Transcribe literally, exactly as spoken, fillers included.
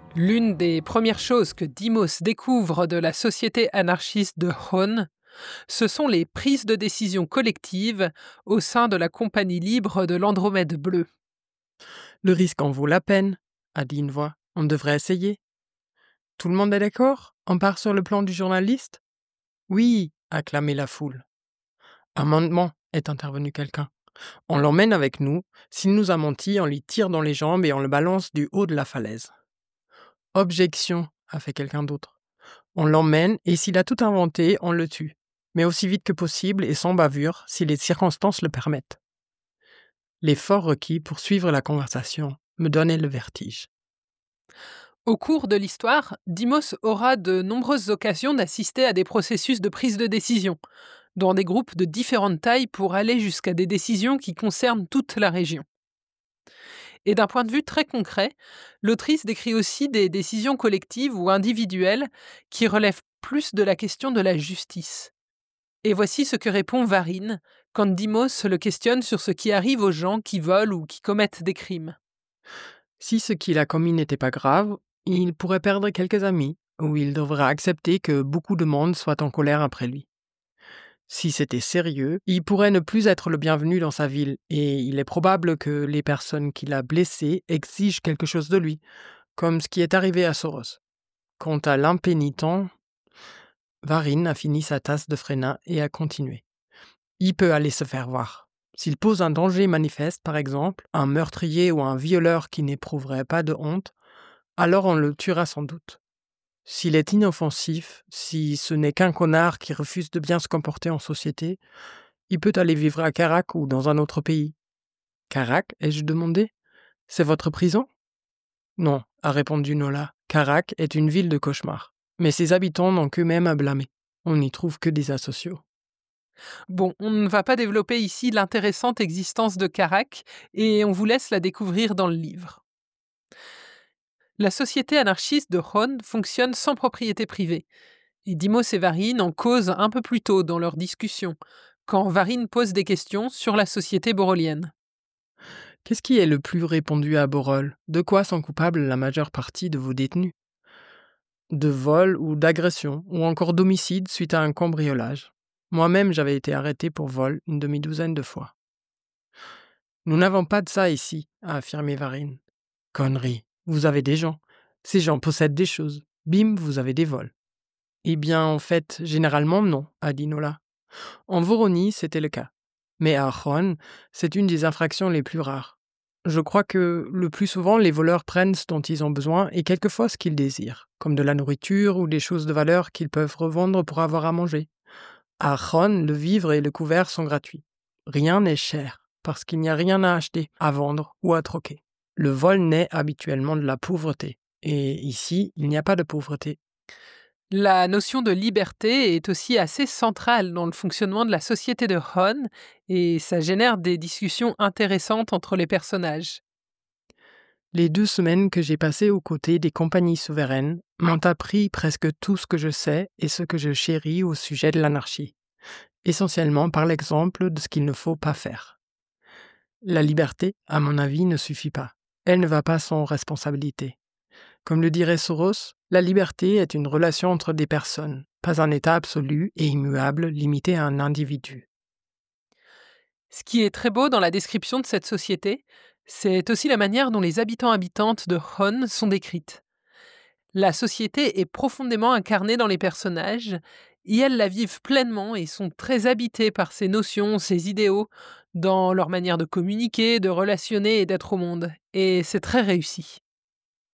L'une des premières choses que Dimos découvre de la société anarchiste de Hon, ce sont les prises de décision collectives au sein de la compagnie libre de l'Andromède bleue. Le risque en vaut la peine, a dit une voix. On devrait essayer. Tout le monde est d'accord? On part sur le plan du journaliste? Oui, a clamé la foule. Amendement, est intervenu quelqu'un. On l'emmène avec nous. S'il nous a menti, on lui tire dans les jambes et on le balance du haut de la falaise. Objection, a fait quelqu'un d'autre. On l'emmène et s'il a tout inventé, on le tue. Mais aussi vite que possible et sans bavure, si les circonstances le permettent. L'effort requis pour suivre la conversation me donnait le vertige. Au cours de l'histoire, Dimos aura de nombreuses occasions d'assister à des processus de prise de décision, dans des groupes de différentes tailles pour aller jusqu'à des décisions qui concernent toute la région. Et d'un point de vue très concret, l'autrice décrit aussi des décisions collectives ou individuelles qui relèvent plus de la question de la justice. Et voici ce que répond Varine quand Dimos le questionne sur ce qui arrive aux gens qui volent ou qui commettent des crimes. Si ce qu'il a commis n'était pas grave, il pourrait perdre quelques amis, ou il devrait accepter que beaucoup de monde soit en colère après lui. Si c'était sérieux, il pourrait ne plus être le bienvenu dans sa ville, et il est probable que les personnes qu'il a blessées exigent quelque chose de lui, comme ce qui est arrivé à Soros. Quant à l'impénitent, Varine a fini sa tasse de Fréna et a continué. Il peut aller se faire voir. S'il pose un danger manifeste, par exemple, un meurtrier ou un violeur qui n'éprouverait pas de honte, alors on le tuera sans doute. S'il est inoffensif, si ce n'est qu'un connard qui refuse de bien se comporter en société, il peut aller vivre à Carac ou dans un autre pays. Carac, ai-je demandé? C'est votre prison? Non, a répondu Nola. Carac est une ville de cauchemar. Mais ses habitants n'ont qu'eux-mêmes à blâmer. On n'y trouve que des asociaux. Bon, on ne va pas développer ici l'intéressante existence de Carac et on vous laisse la découvrir dans le livre. La société anarchiste de Hon fonctionne sans propriété privée. Et Dimos et Varine en causent un peu plus tôt dans leur discussion, quand Varine pose des questions sur la société borolienne. Qu'est-ce qui est le plus répandu à Borol? De quoi sont coupables la majeure partie de vos détenus? De vol ou d'agression, ou encore d'homicide suite à un cambriolage. Moi-même, j'avais été arrêté pour vol une demi-douzaine de fois. Nous n'avons pas de ça ici, a affirmé Varine. Connerie, vous avez des gens. Ces gens possèdent des choses. Bim, vous avez des vols. Eh bien, en fait, généralement non, a dit Nola. En Voronie, c'était le cas. Mais à Ron, c'est une des infractions les plus rares. Je crois que le plus souvent, les voleurs prennent ce dont ils ont besoin et quelquefois ce qu'ils désirent, comme de la nourriture ou des choses de valeur qu'ils peuvent revendre pour avoir à manger. À Ron, le vivre et le couvert sont gratuits. Rien n'est cher, parce qu'il n'y a rien à acheter, à vendre ou à troquer. Le vol naît habituellement de la pauvreté. Et ici, il n'y a pas de pauvreté. La notion de liberté est aussi assez centrale dans le fonctionnement de la société de Hon et ça génère des discussions intéressantes entre les personnages. Les deux semaines que j'ai passées aux côtés des compagnies souveraines m'ont appris presque tout ce que je sais et ce que je chéris au sujet de l'anarchie, essentiellement par l'exemple de ce qu'il ne faut pas faire. La liberté, à mon avis, ne suffit pas. Elle ne va pas sans responsabilité. Comme le dirait Soros, la liberté est une relation entre des personnes, pas un état absolu et immuable limité à un individu. Ce qui est très beau dans la description de cette société, c'est aussi la manière dont les habitants-habitantes de Hon sont décrites. La société est profondément incarnée dans les personnages, et elles la vivent pleinement et sont très habitées par ces notions, ces idéaux, dans leur manière de communiquer, de relationner et d'être au monde. Et c'est très réussi.